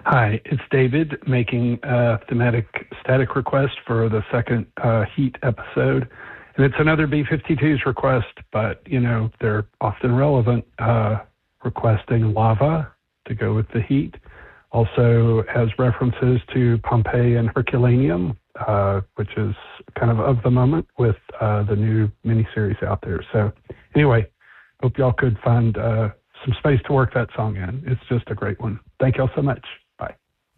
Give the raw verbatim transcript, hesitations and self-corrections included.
Hi, it's David making a thematic static request for the second uh, Heat episode. And it's another B fifty-twos request, but, you know, they're often relevant, uh, requesting lava to go with the Heat. Also has references to Pompeii and Herculaneum, uh, which is kind of of the moment with uh, the new miniseries out there. So anyway, hope y'all could find uh, some space to work that song in. It's just a great one. Thank y'all so much.